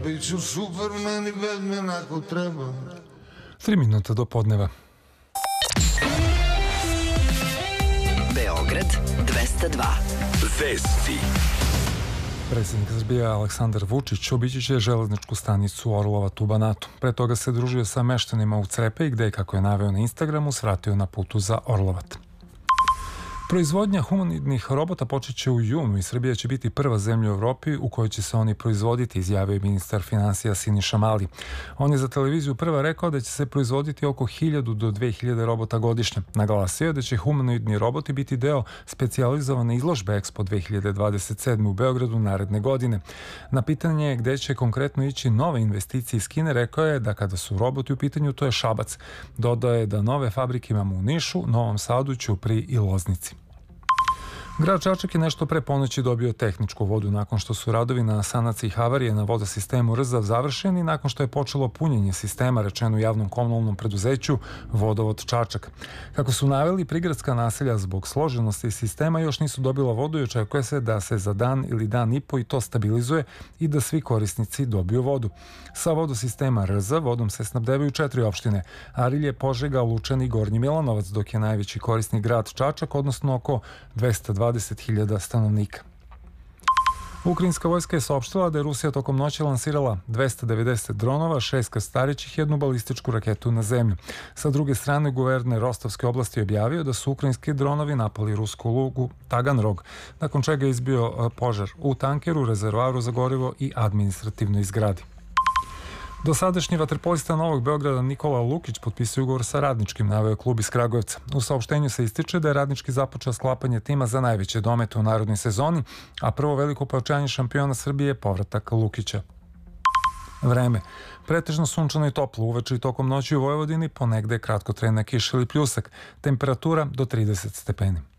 bit ću Superman i Batman ako treba. 3 minuta do podneva. Beograd 202. Vesti. Predsjednik Srbije Aleksandar Vučić obići će železničku stanicu Orlovat u Banatu. Pre toga se družio sa meštanima u Crepeji, gde je, kako je naveo na Instagramu, svratio na putu za Orlovat. Proizvodnja humanoidnih robota počeće u junu i Srbija će biti prva zemlja u Evropi u kojoj će se oni proizvoditi, izjavio je ministar finansija Siniša Mali. On je za televiziju Prva rekao da će se proizvoditi oko 1000 do 2000 robota godišnje. Naglasio je da će humanoidni roboti biti deo specijalizovane izložbe Expo 2027 u Beogradu naredne godine. Na pitanje gde će konkretno ići nove investicije iz Kine, rekao je da kada su roboti u pitanju, to je Šabac. Dodao je da nove fabrike imamo u Nišu, Novom Sadu, Ćupriji i Loznici. Grad Čačak je nešto pre ponoći dobio tehničku vodu nakon što su radovi na sanaciji havarije na vodosistemu Rzav završeni, nakon što je počelo punjenje sistema, rečeno u javnom komunalnom preduzeću Vodovod Čačak. Kako su naveli, prigradska naselja zbog složenosti sistema još nisu dobila vodu i očekuje se da se za dan ili dan i po i to stabilizuje i da svi korisnici dobiju vodu. Sa vodosistema Rzav vodom se snabdevaju 4 opštine: Arilje, Požega, Lučani i Gornji Milanovac, dok je najveći korisnik grad Čačak, odnosno oko 220.000 stanovnika. Ukrajinska vojska je saopštila da je Rusija tokom noći lansirala 290 dronova, 6 krstarećih i 1 balističku raketu na zemlju. Sa druge strane, guverner Rostovske oblasti objavio da su ukrajinski dronovi napali rusku luku Taganrog, nakon čega je izbio požar u tankeru, rezervoaru za gorivo i administrativnoj zgradi. Dosadašnji vaterpolista Novog Beograda Nikola Lukić potpisuje ugovor sa Radničkim, naveo klub iz Kragujevca. U saopštenju se ističe da je Radnički započeo sklapanje tima za najveće domete u narednoj sezoni, a prvo veliko pojačanje šampiona Srbije je povratak Lukića. Vreme. Pretežno sunčano i toplo, uveče i tokom noći u Vojvodini, ponegde kratkotrajna kiša ili pljusak. Temperatura do 30 stepeni.